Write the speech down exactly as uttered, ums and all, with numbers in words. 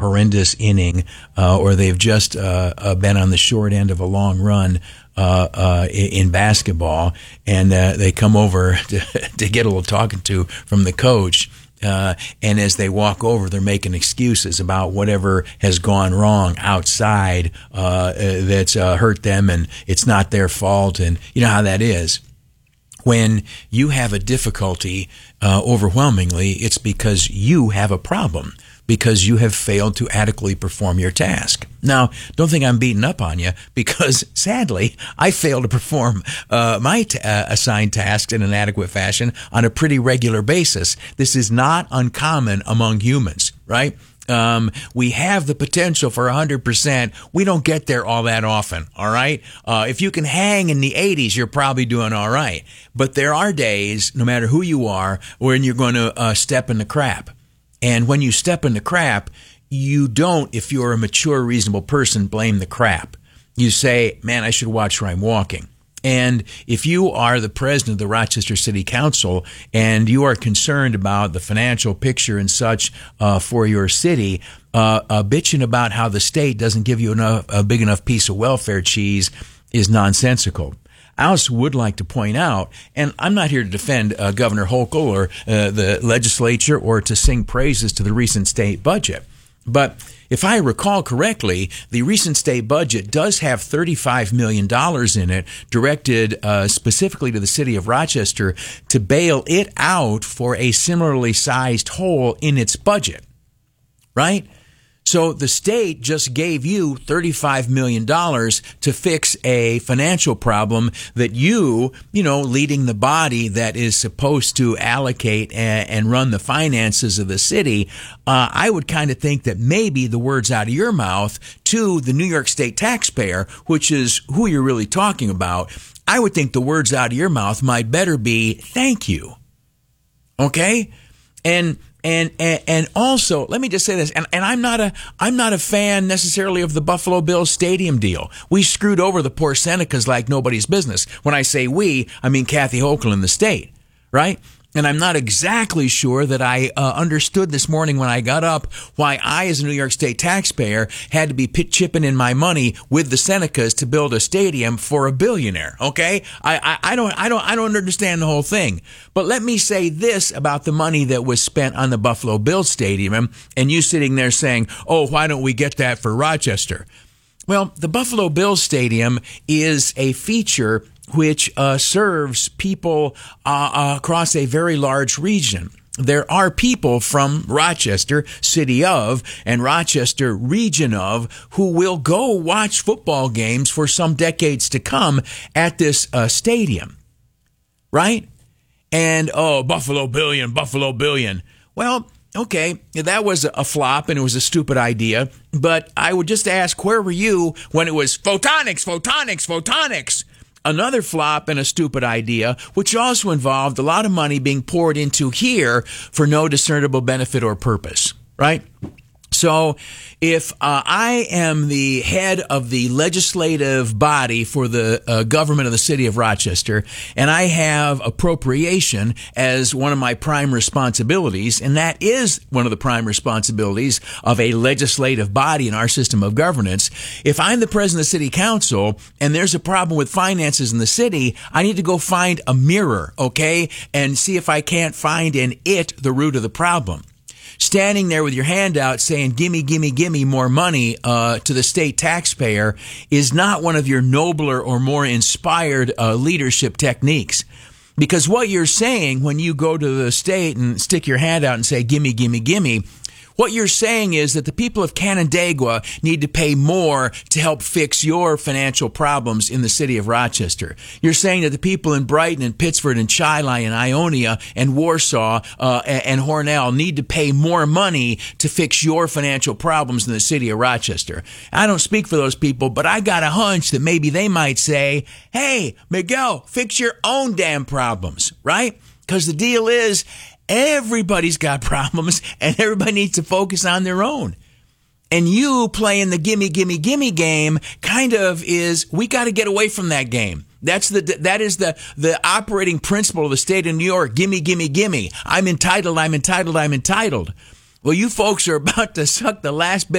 horrendous inning, uh, or they've just uh, uh, been on the short end of a long run uh, uh, in basketball, and uh, they come over to, to get a little talking to from the coach. Uh, and as they walk over, they're making excuses about whatever has gone wrong outside uh, that's uh, hurt them, and it's not their fault. And you know how that is. When you have a difficulty, uh, overwhelmingly, it's because you have a problem, because you have failed to adequately perform your task. Now, don't think I'm beating up on you, because sadly, I fail to perform uh, my t- uh, assigned tasks in an adequate fashion on a pretty regular basis. This is not uncommon among humans, right? Um, we have the potential for one hundred percent. We don't get there all that often, all right? Uh, if you can hang in the eighties, you're probably doing all right. But there are days, no matter who you are, when you're going to uh, step in the crap. And when you step in the crap, you don't, if you're a mature, reasonable person, blame the crap. You say, man, I should watch where I'm walking. And if you are the president of the Rochester City Council and you are concerned about the financial picture and such uh, for your city, uh, uh, bitching about how the state doesn't give you enough, a big enough piece of welfare cheese is nonsensical. I also would like to point out, and I'm not here to defend uh, Governor Hochul or uh, the legislature or to sing praises to the recent state budget, but if I recall correctly, the recent state budget does have thirty-five million dollars in it directed uh, specifically to the city of Rochester to bail it out for a similarly sized hole in its budget, right? So the state just gave you thirty-five million dollars to fix a financial problem that you, you know, leading the body that is supposed to allocate and, and run the finances of the city, uh, I would kind of think that maybe the words out of your mouth to the New York State taxpayer, which is who you're really talking about, I would think the words out of your mouth might better be, thank you. Okay? And And, and and also, let me just say this, and, and I'm not a I'm not a fan necessarily of the Buffalo Bills stadium deal. We screwed over the poor Senecas like nobody's business. When I say we, I mean Kathy Hochul in the state, right? And I'm not exactly sure that I uh, understood this morning when I got up why I, as a New York State taxpayer, had to be pit chipping in my money with the Senecas to build a stadium for a billionaire. Okay, I, I, I don't I don't I don't understand the whole thing. But let me say this about the money that was spent on the Buffalo Bills stadium, and you sitting there saying, "Oh, why don't we get that for Rochester?" Well, the Buffalo Bills stadium is a feature which uh, serves people uh, uh, across a very large region. There are people from Rochester, city of, and Rochester, region of, who will go watch football games for some decades to come at this uh, stadium, right? And, oh, Buffalo Billion, Buffalo Billion. Well, okay, that was a flop and it was a stupid idea, but I would just ask, where were you when it was photonics, photonics, photonics? Another flop and a stupid idea, which also involved a lot of money being poured into here for no discernible benefit or purpose, right? So if uh, I am the head of the legislative body for the uh, government of the city of Rochester, and I have appropriation as one of my prime responsibilities, and that is one of the prime responsibilities of a legislative body in our system of governance, if I'm the president of the city council and there's a problem with finances in the city, I need to go find a mirror, okay, and see if I can't find in it the root of the problem. Standing there with your hand out saying, gimme, gimme, gimme more money uh, to the state taxpayer is not one of your nobler or more inspired uh, leadership techniques. Because what you're saying when you go to the state and stick your hand out and say, gimme, gimme, gimme, what you're saying is that the people of Canandaigua need to pay more to help fix your financial problems in the city of Rochester. You're saying that the people in Brighton and Pittsford and Chili and Ionia and Warsaw uh, and Hornell need to pay more money to fix your financial problems in the city of Rochester. I don't speak for those people, but I got a hunch that maybe they might say, hey, Miguel, fix your own damn problems, right? Because the deal is, everybody's got problems, and everybody needs to focus on their own. And you playing the gimme, gimme, gimme game kind of is, we got to get away from that game. That's the, that is the, the operating principle of the state of New York. Gimme, gimme, gimme. I'm entitled, I'm entitled, I'm entitled. Well, you folks are about to suck the last bit